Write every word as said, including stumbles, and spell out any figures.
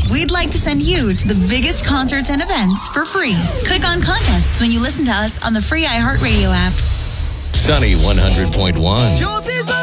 we'd like to send you to the biggest concerts and events for free. Click on contests when you listen to us on the free iHeartRadio app. Sunny one hundred point one.